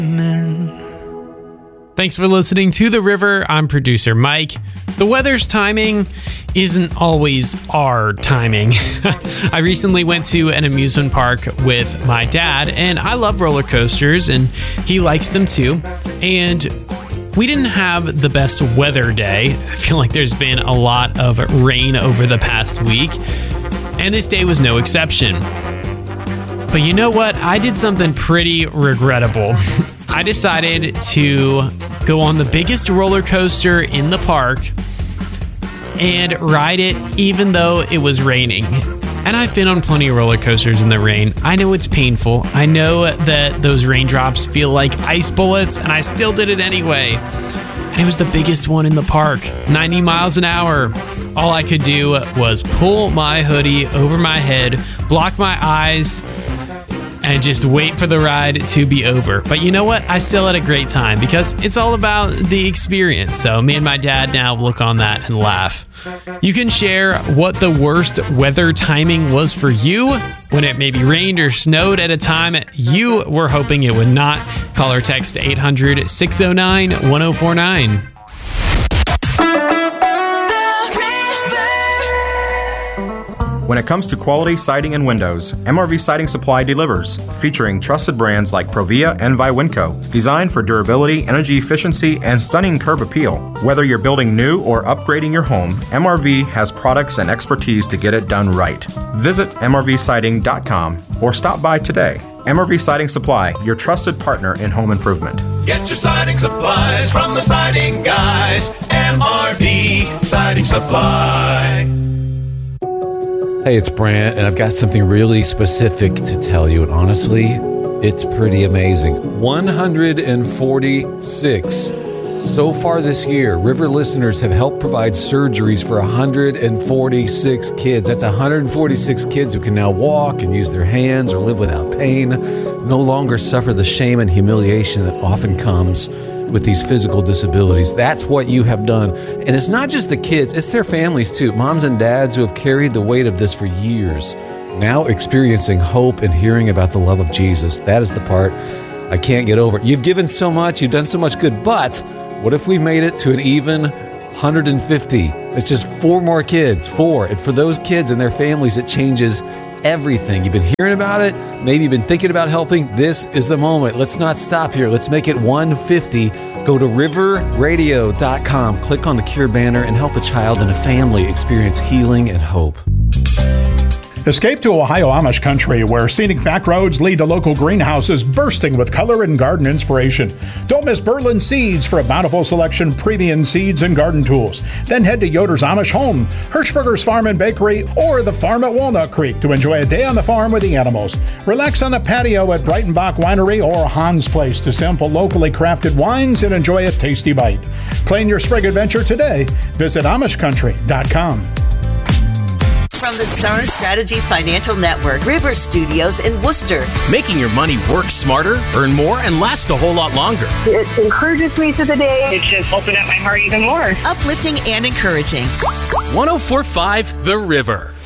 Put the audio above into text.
Thanks for listening to The River. I'm producer Mike. The weather's timing isn't always our timing. I recently went to an amusement park with my dad, and I love roller coasters, and he likes them too. And we didn't have the best weather day. I feel like there's been a lot of rain over the past week, and this day was no exception. But you know what? I did something pretty regrettable. I decided to go on the biggest roller coaster in the park and ride it even though it was raining. And I've been on plenty of roller coasters in the rain. I know it's painful. I know that those raindrops feel like ice bullets, and I still did it anyway. And it was the biggest one in the park, 90 miles an hour. All I could do was pull my hoodie over my head, block my eyes, and just wait for the ride to be over. But you know what? I still had a great time because it's all about the experience. So me and my dad now look on that and laugh. You can share what the worst weather timing was for you when it maybe rained or snowed at a time you were hoping it would not. Call or text 800-609-1049. When it comes to quality siding and windows, MRV Siding Supply delivers, featuring trusted brands like Provia and Viwinco, designed for durability, energy efficiency, and stunning curb appeal. Whether you're building new or upgrading your home, MRV has products and expertise to get it done right. Visit mrvsiding.com or stop by today. MRV Siding Supply, your trusted partner in home improvement. Get your siding supplies from the siding guys. MRV Siding Supply. Hey, it's Brant, and I've got something really specific to tell you, and honestly, it's pretty amazing. 146. So far this year, River listeners have helped provide surgeries for 146 kids. That's 146 kids who can now walk and use their hands or live without pain, no longer suffer the shame and humiliation that often comes with these physical disabilities. That's what you have done. And it's not just the kids, it's their families too. Moms and dads who have carried the weight of this for years, now experiencing hope and hearing about the love of Jesus. That is the part I can't get over. You've given so much, you've done so much good, but what if we made it to an even 150? It's just 4 more kids, 4. And for those kids and their families, it changes everything. You've been hearing about it. Maybe you've been thinking about helping. This is the moment. Let's not stop here. Let's make it 150. Go to riverradio.com, click on the Cure banner, and help a child and a family experience healing and hope. Escape to Ohio Amish country, where scenic back roads lead to local greenhouses bursting with color and garden inspiration. Don't miss Berlin Seeds for a bountiful selection of premium seeds and garden tools. Then head to Yoder's Amish Home, Hirschberger's Farm and Bakery, or the farm at Walnut Creek to enjoy a day on the farm with the animals. Relax on the patio at Breitenbach Winery or Hans Place to sample locally crafted wines and enjoy a tasty bite. Plan your spring adventure today. Visit AmishCountry.com. From the Star Strategies Financial Network, River Studios in Worcester. Making your money work smarter, earn more, and last a whole lot longer. It encourages me through the day. It just opened up my heart even more. Uplifting and encouraging. 104.5 The River.